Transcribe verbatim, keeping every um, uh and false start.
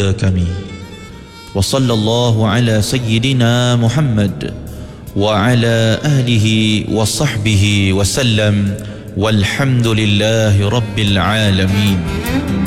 kepada kami. Wa sallallahu ala sayyidina Muhammad wa ala ahlihi wa sahbihi wa sallam, walhamdulillahi rabbil alamin.